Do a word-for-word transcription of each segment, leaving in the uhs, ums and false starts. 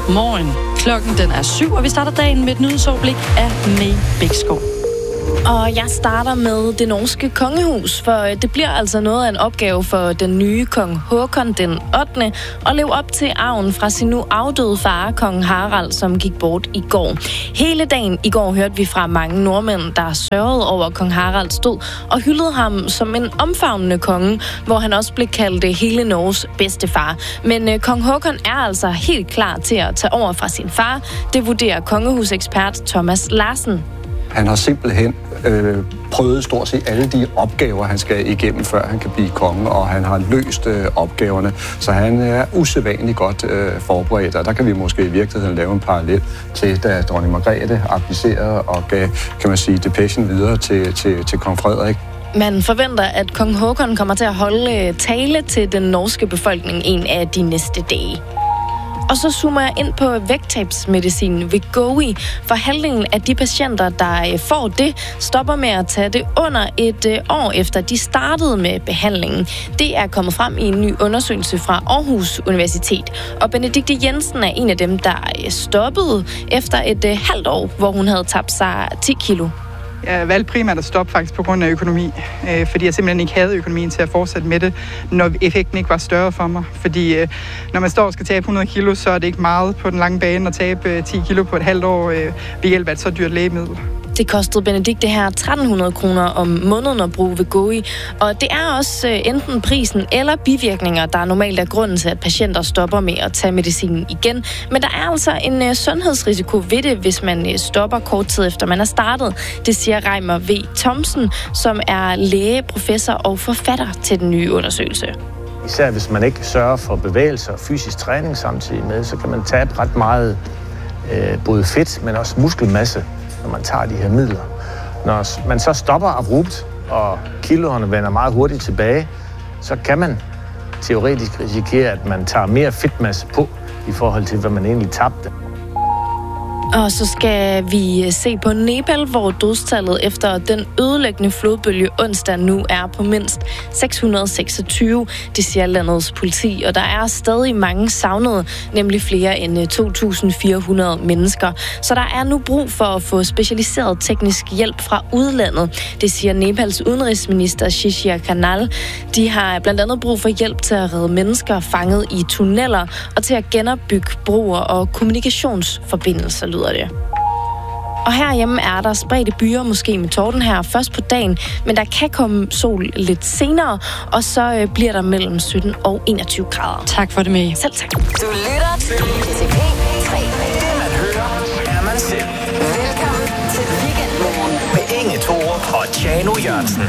Godmorgen. Klokken den er syv, og vi starter dagen med et nyhedsoverblik af May Bækskov. Og jeg starter med det norske kongehus, for det bliver altså noget af en opgave for den nye kong Håkon den ottende at leve op til arven fra sin nu afdøde far, kong Harald, som gik bort i går. Hele dagen i går hørte vi fra mange nordmænd, der sørgede over kong Haralds død og hyldede ham som en omfavnende konge, hvor han også blev kaldt hele Norges bedstefar. Men øh, kong Håkon er altså helt klar til at tage over fra sin far. Det vurderer kongehusekspert Thomas Larsen. Han har simpelthen øh, prøvet stort set alle de opgaver, han skal igennem, før han kan blive konge, og han har løst øh, opgaverne. Så han er usædvanligt godt øh, forberedt, og der kan vi måske i virkeligheden lave en parallel til, da dronning Margrethe abdicerede og gav, kan man sige, depechen videre til, til, til kong Frederik. Man forventer, at kong Håkon kommer til at holde tale til den norske befolkning en af de næste dage. Og så zoomer jeg ind på vægttabsmedicin Wegovy, for halvdelen af de patienter, der får det, stopper med at tage det under et år efter de startede med behandlingen. Det er kommet frem i en ny undersøgelse fra Aarhus Universitet. Og Benedikte Jensen er en af dem, der stoppede efter et halvt år, hvor hun havde tabt sig ti kilo. Jeg valgte primært at stoppe faktisk på grund af økonomi, øh, fordi jeg simpelthen ikke havde økonomien til at fortsætte med det, når effekten ikke var større for mig. Fordi øh, når man står og skal tabe hundrede kilo, så er det ikke meget på den lange bane at tabe øh, ti kilo på et halvt år øh, ved hjælp af et så dyrt lægemiddel. Det kostede Benedikte her tretten hundrede kroner om måneden at bruge Wegovy, og det er også øh, enten prisen eller bivirkninger, der normalt er grunden til, at patienter stopper med at tage medicinen igen. Men der er altså en øh, sundhedsrisiko ved det, hvis man øh, stopper kort tid efter man er startet. Det siger Reimer V. Thomsen, som er læge, professor og forfatter til den nye undersøgelse. Især hvis man ikke sørger for bevægelse og fysisk træning samtidig med, så kan man tabe ret meget øh, både fedt, men også muskelmasse, når man tager de her midler. Når man så stopper abrupt, og kiloerne vender meget hurtigt tilbage, så kan man teoretisk risikere, at man tager mere fedtmasse på, i forhold til, hvad man egentlig tabte. Og så skal vi se på Nepal, hvor dødstallet efter den ødelæggende flodbølge onsdag nu er på mindst seks hundrede og seksogtyve. Det siger landets politi, og der er stadig mange savnede, nemlig flere end to tusind fire hundrede mennesker. Så der er nu brug for at få specialiseret teknisk hjælp fra udlandet. Det siger Nepals udenrigsminister Shishir Kanal. De har blandt andet brug for hjælp til at redde mennesker fanget i tunneller og til at genopbygge broer og kommunikationsforbindelser, lyder det. Og herhjemme er der spredte byer, måske med torden her først på dagen, men der kan komme sol lidt senere, og så øh, bliver der mellem sytten og enogtyve grader. Tak for det, med. Selv tak. Du lytter til P tre. Det man hører, er man selv. Velkommen til Weekendmorgen med Inge Thorup og Tjano Jørgensen.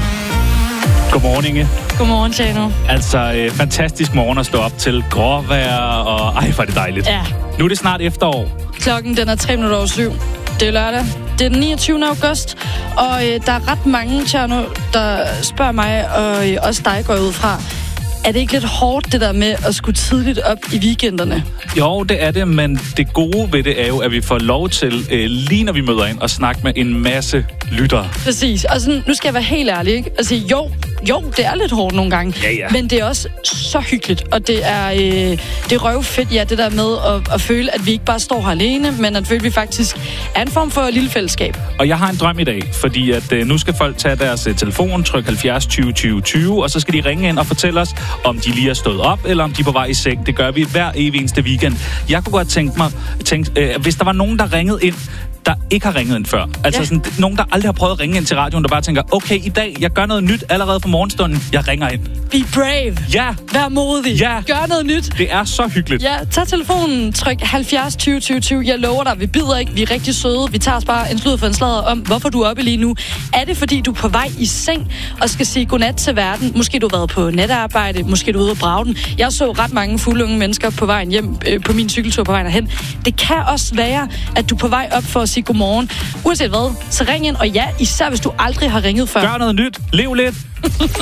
Godmorgen, Inge. Godmorgen, Tjano. Altså, øh, fantastisk morgen at stå op til gråvejr, og ej, hvor er det dejligt. Ja. Nu er det snart efterår. Klokken den er tre minutter over syv. Det er lørdag. Det er den niogtyvende august, og øh, der er ret mange, Tjano, der spørger mig, og øh, også dig går ud fra, er det ikke lidt hårdt, det der med at skulle tidligt op i weekenderne? Jo, det er det, men det gode ved det er jo, at vi får lov til, øh, lige når vi møder ind, at snakke med en masse lyttere. Præcis. Og sådan, nu skal jeg være helt ærlig, ikke? Og sige, jo, jo, det er lidt hårdt nogle gange. Ja, ja. Men det er også så hyggeligt, og det er, øh, det er røvfedt, ja, det der med at, at føle, at vi ikke bare står her alene, men at føle, at vi faktisk er en form for lille fællesskab. Og jeg har en drøm i dag, fordi at øh, nu skal folk tage deres øh, telefon, trykke halvfjerds tyve tyve tyve, og så skal de ringe ind og fortælle os, om de lige er stået op, eller om de er på vej i seng. Det gør vi hver evig eneste weekend. Jeg kunne godt tænke mig, tænke, øh, hvis der var nogen, der ringede ind, der ikke har ringet ind før. Altså ja. sådan, nogen, der aldrig har prøvet at ringe ind til radioen, der bare tænker, okay, i dag, jeg gør noget nyt allerede fra morgenstunden. Jeg ringer ind. Be brave. Ja. Vær modig. Ja. Gør noget nyt. Det er så hyggeligt. Ja, tag telefonen, tryk halvfjerds tyve tyve tyve. Jeg lover dig, vi bider ikke, vi er rigtig søde. Vi tager os bare en slud for en sladder om, hvorfor du er oppe lige nu. Er det, fordi du er på vej i seng og skal sige godnat til verden? Måske du har været på netarbejde, måske du er ude at brage den. Jeg så ret mange fulde unge mennesker på vejen hjem øh, på min cykeltur på vejen herhen. Det kan også være, at du er på vej op for at sige godmorgen. Uanset hvad, så ring ind, og ja, især hvis du aldrig har ringet før. Gør noget nyt. Lev lidt.